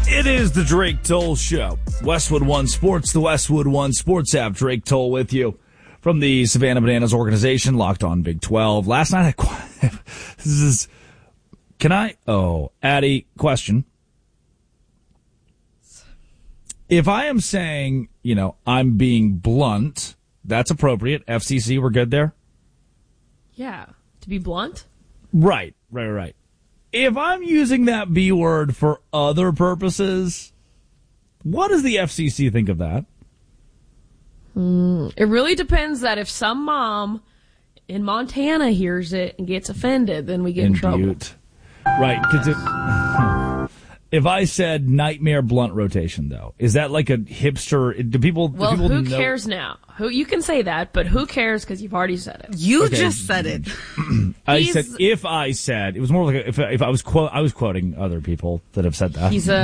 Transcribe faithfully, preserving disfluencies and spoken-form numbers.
It is the Drake Toll Show. Westwood One Sports, the Westwood One Sports app. Drake Toll with you from the Savannah Bananas organization, Locked On Big twelve. Last night, I, this is, can I, oh, Addie, question. If I am saying, you know, I'm being blunt, that's appropriate. F C C, we're good there? Yeah. To be blunt? Right, right, right. If I'm using that B word for other purposes, what does the F C C think of that? Mm, it really depends that if some mom in Montana hears it and gets offended, then we get in, in trouble. Butte. Right, because if, if I said nightmare blunt rotation, though, is that like a hipster? Do people? Well, do people who know? cares now? Who you can say that, but who cares because you've already said it. You okay. just said it. I said if I said it was more like a, if if I was quote I was quoting other people that have said that. He's a